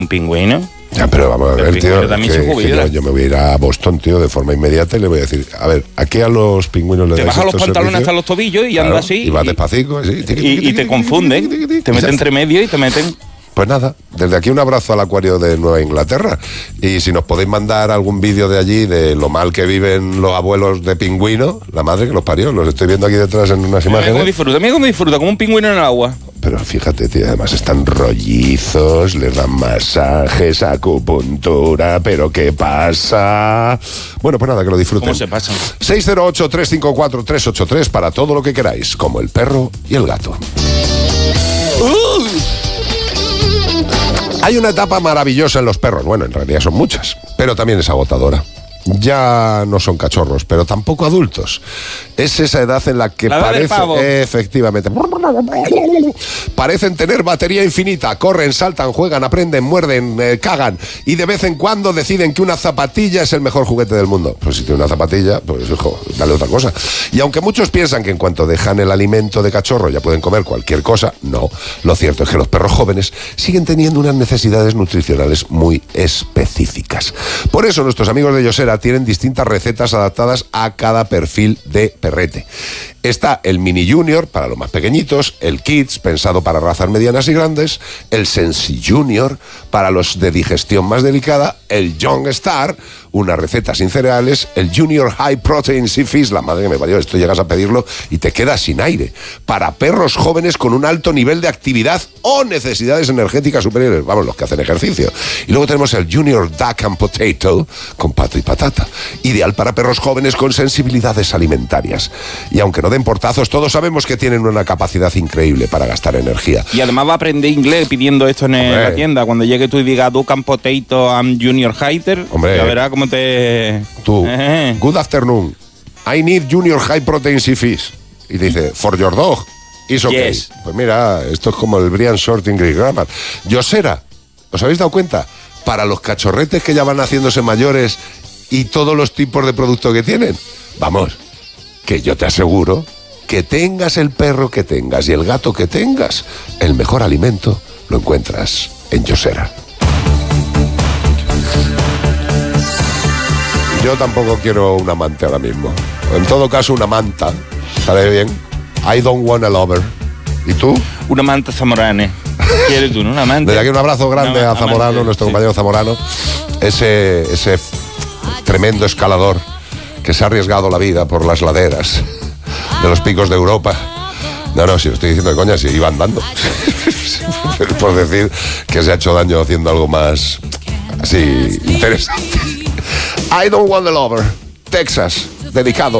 un pingüino. Ya, pero vamos a ver, tío, yo me voy a ir a Boston, tío, de forma inmediata y le voy a decir, a ver, aquí a los pingüinos le te bajas los pantalones hasta los tobillos y andas así. Y vas despacito, así. Y te confunden, te meten entre medio y te meten... Pues nada, desde aquí un abrazo al acuario de Nueva Inglaterra. Y si nos podéis mandar algún vídeo de allí, de lo mal que viven los abuelos de pingüino, la madre que los parió, los estoy viendo aquí detrás en unas imágenes. Mira cómo disfruta, como un pingüino en el agua. Pero fíjate, tío, además están rollizos, les dan masajes, acupuntura, pero ¿qué pasa? Bueno, pues nada, que lo disfruten. ¿Cómo se pasan? 608-354-383 para todo lo que queráis, como el perro y el gato. Hay una etapa maravillosa en los perros, bueno, en realidad son muchas, pero también es agotadora. Ya no son cachorros, pero tampoco adultos. Es esa edad en la que efectivamente, parecen tener batería infinita. Corren, saltan, juegan, aprenden, muerden, cagan. Y de vez en cuando deciden que una zapatilla es el mejor juguete del mundo. Pues si tiene una zapatilla, pues hijo, dale otra cosa. Y aunque muchos piensan que en cuanto dejan el alimento de cachorro ya pueden comer cualquier cosa, no. Lo cierto es que los perros jóvenes siguen teniendo unas necesidades nutricionales muy específicas. Por eso nuestros amigos de Yosera tienen distintas recetas adaptadas a cada perfil de perrete. Está el Mini Junior para los más pequeñitos, el Kids pensado para razas medianas y grandes, el Sensi Junior para los de digestión más delicada, el Young Star, una receta sin cereales, el Junior High Protein Sea Fish, la madre que me parió, esto llegas a pedirlo y te quedas sin aire, para perros jóvenes con un alto nivel de actividad o necesidades energéticas superiores, vamos, los que hacen ejercicio. Y luego tenemos el Junior Duck and Potato con pato y patata, ideal para perros jóvenes con sensibilidades alimentarias. Y aunque no den portazos, todos sabemos que tienen una capacidad increíble para gastar energía. Y además va a aprender inglés pidiendo esto en la tienda. Cuando llegue tú y digas Duck and Potato and Junior Highter, ya verás cómo te... Tú, good afternoon, I need Junior High Protein Sea Fish. Y dice, for your dog, it's okay. Yes. Pues mira, esto es como el Brian Short English Grammar. Yosera, ¿os habéis dado cuenta? Para los cachorretes que ya van haciéndose mayores y todos los tipos de producto que tienen, vamos, que yo te aseguro que tengas el perro que tengas y el gato que tengas, el mejor alimento lo encuentras en Yosera. Yo tampoco quiero un amante ahora mismo. En todo caso, una manta. ¿Estaré bien? I don't want a lover. ¿Y tú? Una manta zamorana. ¿Quieres tú, no? Una manta. Desde aquí un abrazo grande a Zamorano, nuestro compañero Zamorano. Ese tremendo escalador que se ha arriesgado la vida por las laderas de los picos de Europa. No, si lo estoy diciendo de coña, si iba andando. Por decir que se ha hecho daño haciendo algo más así interesante. I don't want a lover. Texas, dedicado